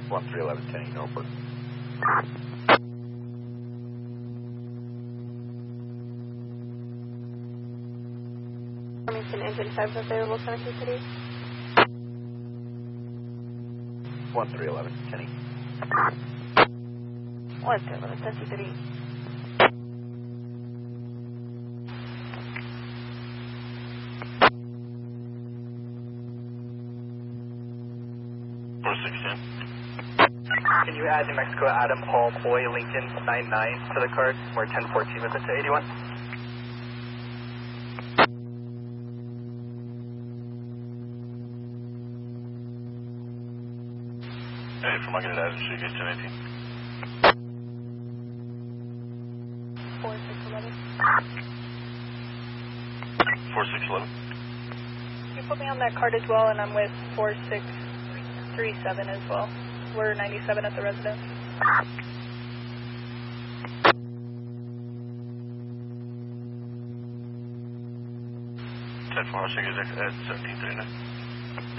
1311, Kenny, Norfolk. Farmington engine 5 available, Santa Cruz City. 1311, Kenny. 1311, Santa Cruz City. Can you add New Mexico Adam Paul Boy Lincoln 99 to the card? We're 1014 with it to 81. Hey, from I get it Adam, should get 1018. 4611. 4611. You put me on that card as well, and I'm with 4637 as well. We're 97 at the residence. 10-4, I'll check it at 1739.